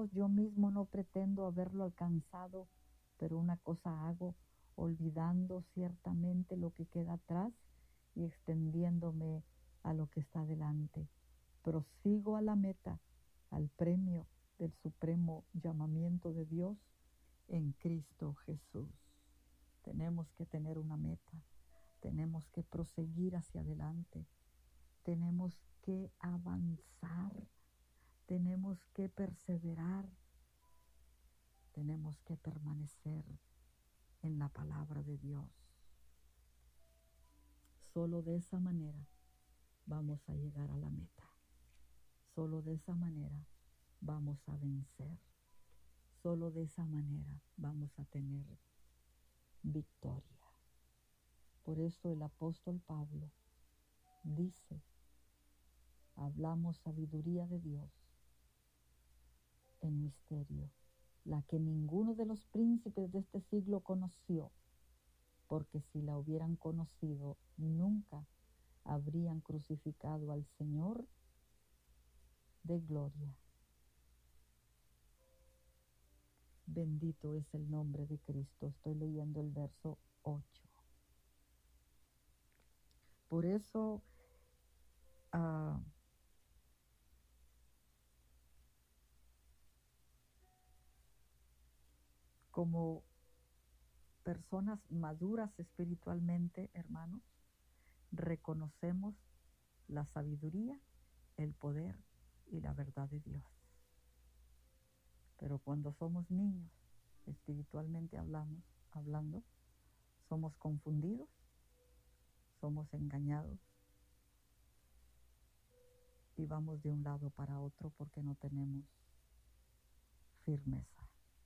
lejos, yo mismo no pretendo haberlo alcanzado, pero una cosa hago, olvidando ciertamente lo que queda atrás y extendiéndome a lo que está delante. Prosigo a la meta, al premio del supremo llamamiento de Dios en Cristo Jesús. Tenemos que tener una meta, tenemos que proseguir hacia adelante, tenemos que avanzar, tenemos que perseverar, tenemos que permanecer en la palabra de Dios. Solo de esa manera vamos a llegar a la meta. Solo de esa manera vamos a vencer. Solo de esa manera vamos a tener victoria. Por eso el apóstol Pablo dice, hablamos sabiduría de Dios en misterio, la que ninguno de los príncipes de este siglo conoció, porque si la hubieran conocido, nunca habrían crucificado al Señor de gloria. Bendito es el nombre de Cristo. Estoy leyendo el verso 8. Por eso, como personas maduras espiritualmente, hermanos, reconocemos la sabiduría, el poder y la verdad de Dios. Pero cuando somos niños, espiritualmente hablando, somos confundidos, somos engañados y vamos de un lado para otro porque no tenemos firmeza.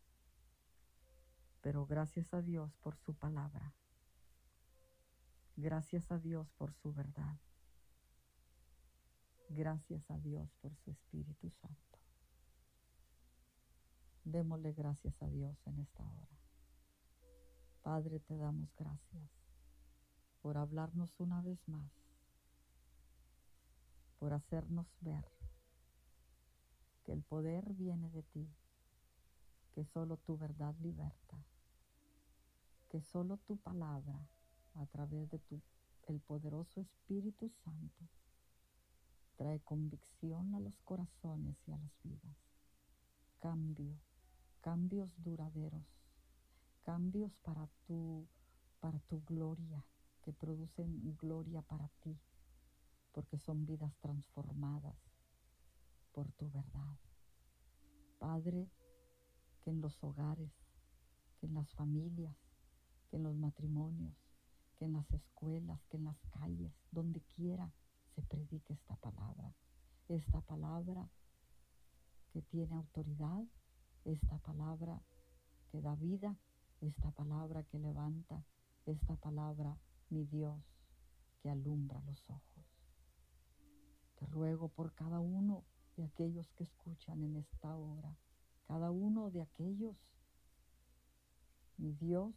Pero gracias a Dios por su palabra, gracias a Dios por su verdad, gracias a Dios por su Espíritu Santo. Démosle gracias a Dios en esta hora. Padre, te damos gracias por hablarnos una vez más, por hacernos ver que el poder viene de ti, que solo tu verdad liberta, que solo tu palabra, a través de el poderoso Espíritu Santo, trae convicción a los corazones y a las vidas. Cambios duraderos, cambios para tu gloria, que producen gloria para ti, porque son vidas transformadas por tu verdad. Padre, que en los hogares, que en las familias, que en los matrimonios, que en las escuelas, que en las calles, donde quiera se predique esta palabra que tiene autoridad, esta palabra que da vida, esta palabra que levanta, esta palabra, mi Dios, que alumbra los ojos. Te ruego por cada uno de aquellos que escuchan en esta hora, cada uno de aquellos, mi Dios,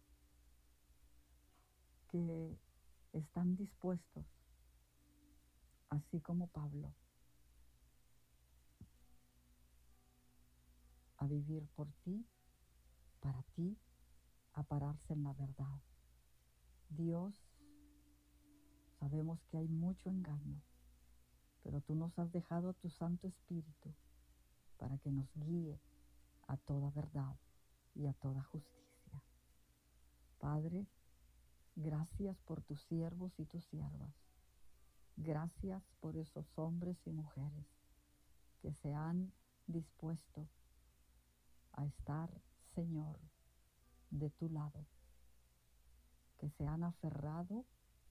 que están dispuestos, así como Pablo, a vivir por ti, para ti, a pararse en la verdad. Dios, sabemos que hay mucho engaño, pero tú nos has dejado tu Santo Espíritu para que nos guíe a toda verdad y a toda justicia. Padre, gracias por tus siervos y tus siervas. Gracias por esos hombres y mujeres que se han dispuesto a estar, Señor, de tu lado, que se han aferrado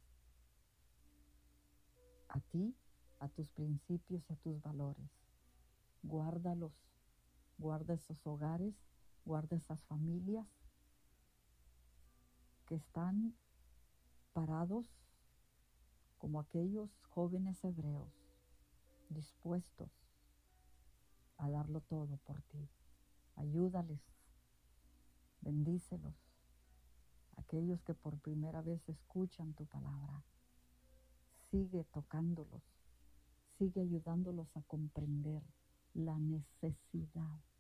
a ti, a tus principios y a tus valores. Guárdalos, guarda esos hogares, guarda esas familias que están parados como aquellos jóvenes hebreos, dispuestos a darlo todo por ti. Ayúdales, bendícelos. Aquellos que por primera vez escuchan tu palabra, sigue tocándolos, sigue ayudándolos a comprender la necesidad